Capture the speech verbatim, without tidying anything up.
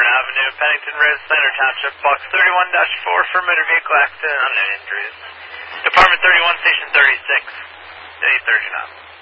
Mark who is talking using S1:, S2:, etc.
S1: Avenue, Pennington Road, Center Township, box thirty-one dash four for motor vehicle accident, unknown injuries. Department thirty-one, Station thirty-six, eight thirty-nine.